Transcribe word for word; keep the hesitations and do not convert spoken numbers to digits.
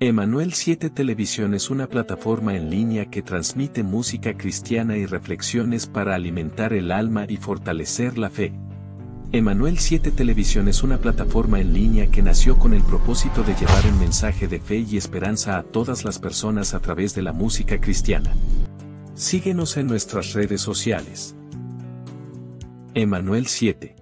Emanuel siete Televisión es una plataforma en línea que transmite música cristiana y reflexiones para alimentar el alma y fortalecer la fe. Emanuel siete Televisión es una plataforma en línea que nació con el propósito de llevar un mensaje de fe y esperanza a todas las personas a través de la música cristiana. Síguenos en nuestras redes sociales. Emanuel siete.